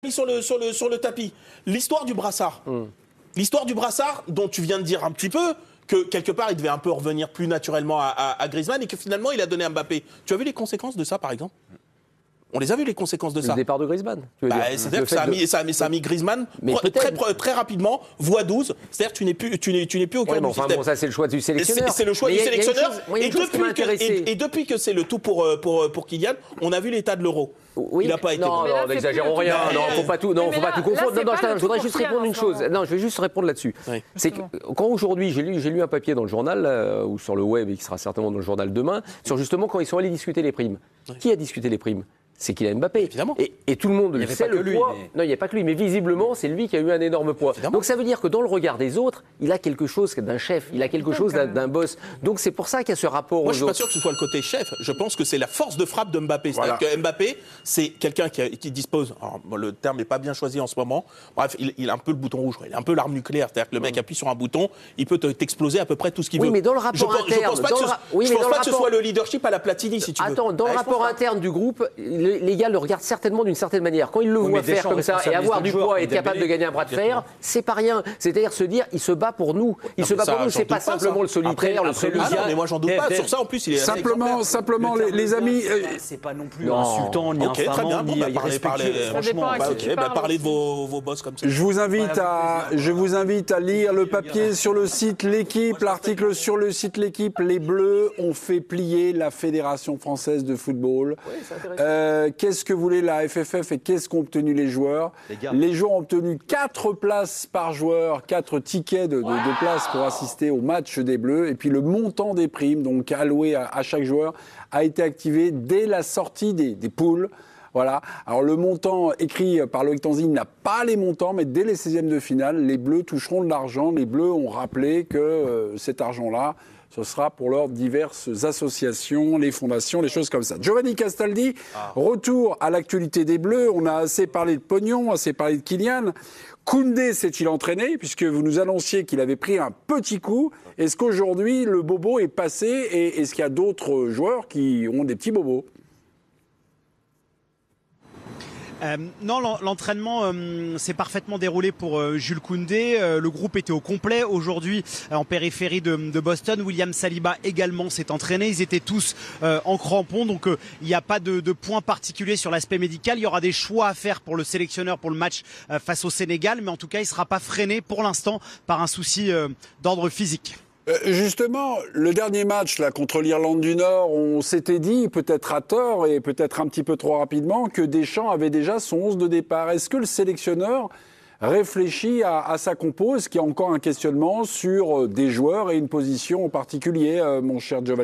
mis sur le tapis. L'histoire du brassard. L'histoire du brassard, dont tu viens de dire un petit peu, que quelque part, il devait un peu revenir plus naturellement à Griezmann et que finalement, il a donné à Mbappé. Tu as vu les conséquences de ça, par exemple ? On les a vu, les conséquences de ça. Le départ de Griezmann. C'est-à-dire que ça a mis Griezmann très rapidement, voie 12. C'est-à-dire que tu n'es plus au cœur du système. Bon, ça, c'est le choix du sélectionneur. C'est le choix du sélectionneur. Et depuis que c'est le tout pour Kylian, on a vu l'état de l'Euro. Oui. Il n'a pas été bon. Non, n'exagérons rien. Non, faut pas tout confondre. Je voudrais juste répondre une chose. Non, je vais juste répondre là-dessus. Oui. C'est que quand aujourd'hui, j'ai lu un papier dans le journal, ou sur le web, et qui sera certainement dans le journal demain, sur justement quand ils sont allés discuter les primes. Oui. Qui a discuté les primes ? C'est Kylian Mbappé. Évidemment. Et tout le monde le sait, le poids. Non, il n'y a pas que lui, mais visiblement, c'est lui qui a eu un énorme poids. Évidemment. Donc ça veut dire que dans le regard des autres, il a quelque chose d'un chef, il a quelque chose d'un boss. Donc c'est pour ça qu'il y a ce rapport aux autres. Moi, je ne suis pas sûr que ce soit le côté chef. Je pense que c'est la force de frappe de Mbappé. C'est-à-dire que Mbappé, c'est quelqu'un qui dispose. Alors, le terme n'est pas bien choisi en ce moment. Bref, il a un peu le bouton rouge. Il a un peu l'arme nucléaire. C'est-à-dire que le mec appuie sur un bouton, il peut t'exploser à peu près tout ce qu'il veut. Oui, mais dans le rapport interne. Je ne pense pas que ce soit le leadership à la Platini, si tu veux. Attends, dans le rapport interne du groupe, les gars le regardent certainement d'une certaine manière. Quand ils le voient faire comme ça et avoir du poids et être capable de gagner un bras de fer, c'est pas rien. C'est-à-dire se dire, il se bat pour nous. Il se bat pour nous, c'est pas simplement le solitaire, le solitaire. Ah non, mais moi j'en doute pas. Sur ça, en plus, il est simplement, les amis. C'est pas non plus insultant, ni infamant, ni irrespectueux. Parlez de vos boss comme ça. Je vous invite à lire le papier sur le site L'Équipe, l'article sur le site L'Équipe. Les Bleus ont fait plier la Fédération française de football. Qu'est-ce que voulait la FFF et qu'est-ce qu'ont obtenu les joueurs ? Les joueurs ont obtenu 4 places par joueur, 4 tickets de places pour assister au match des Bleus. Et puis le montant des primes, donc alloué à chaque joueur, a été activé dès la sortie des poules. Voilà. Alors le montant écrit par Loïc Tanzi n'a pas les montants, mais dès les 16e de finale, les Bleus toucheront de l'argent. Les Bleus ont rappelé que cet argent-là, ce sera pour leurs diverses associations, les fondations, les choses comme ça. Giovanni Castaldi, retour à l'actualité des Bleus. On a assez parlé de pognon, assez parlé de Kylian. Koundé s'est-il entraîné, puisque vous nous annonciez qu'il avait pris un petit coup. Est-ce qu'aujourd'hui, le bobo est passé et est-ce qu'il y a d'autres joueurs qui ont des petits bobos ? Non, l'entraînement s'est parfaitement déroulé pour Jules Koundé. Le groupe était au complet aujourd'hui en périphérie de Boston. William Saliba également s'est entraîné. Ils étaient tous en crampons, donc il n'y a pas de point particulier sur l'aspect médical. Il y aura des choix à faire pour le sélectionneur pour le match face au Sénégal, mais en tout cas, il ne sera pas freiné pour l'instant par un souci d'ordre physique. Justement, le dernier match là, contre l'Irlande du Nord, on s'était dit, peut-être à tort et peut-être un petit peu trop rapidement, que Deschamps avait déjà son 11 de départ. Est-ce que le sélectionneur réfléchit à sa compo ? Est-ce qu'il y a encore un questionnement sur des joueurs et une position en particulier, mon cher Giovanni ?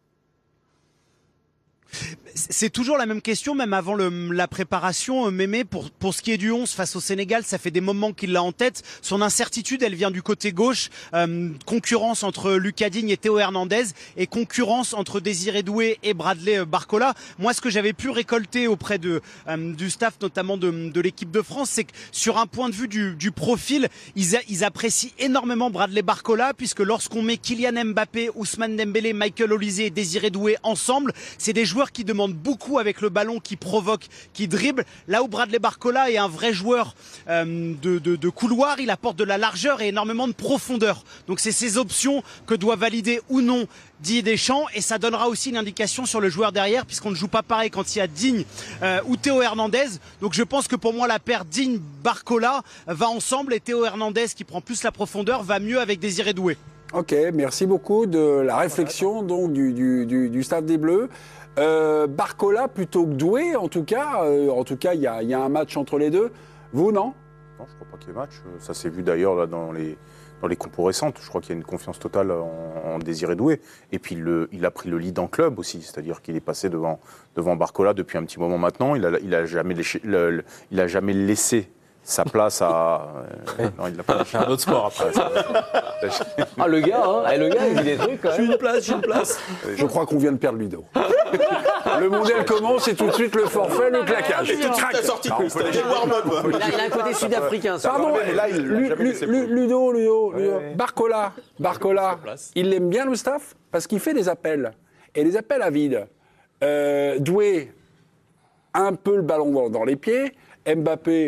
C'est toujours la même question, même avant la préparation. Mémé, pour ce qui est du 11 face au Sénégal, ça fait des moments qu'il l'a en tête. Son incertitude, elle vient du côté gauche. Concurrence entre Lucas Digne et Théo Hernandez et concurrence entre Désiré Doué et Bradley Barcola. Moi, ce que j'avais pu récolter auprès du staff, notamment de l'équipe de France, c'est que sur un point de vue du profil, ils apprécient énormément Bradley Barcola, puisque lorsqu'on met Kylian Mbappé, Ousmane Dembélé, Michael Olise et Désiré Doué ensemble, c'est des joueurs qui demandent beaucoup avec le ballon, qui provoque, qui dribble. Là où Bradley Barcola est un vrai joueur de couloir, il apporte de la largeur et énormément de profondeur. Donc c'est ces options que doit valider ou non Didier Deschamps, et ça donnera aussi une indication sur le joueur derrière, puisqu'on ne joue pas pareil quand il y a Digne ou Théo Hernandez. Donc je pense que pour moi la paire Digne-Barcola va ensemble, et Théo Hernandez, qui prend plus la profondeur, va mieux avec Désiré Doué. Ok, merci beaucoup de la réflexion donc du stade des Bleus. Barcola plutôt que Doué, en tout cas, il y a un match entre les deux. Vous, non ? Non, je ne crois pas qu'il y ait match. Ça s'est vu d'ailleurs là, dans les compos récentes. Je crois qu'il y a une confiance totale en Désiré Doué. Et puis il a pris le lead en club aussi, c'est-à-dire qu'il est passé devant Barcola depuis un petit moment maintenant. Il a jamais laissé sa place à... Non, il l'a pas lâché. Un autre sport après. Le gars, il dit des trucs quand même. J'ai une place. Je crois qu'on vient de perdre Ludo. Le mondial commence et tout de suite le forfait, le claquage. Et tout de suite la sortie de piste, le warm-up. Il a un côté sud-africain. Pardon, Ludo, Barcola, il l'aime bien le staff parce qu'il fait des appels. Et les appels à vide. Doué, un peu le ballon dans les pieds. Mbappé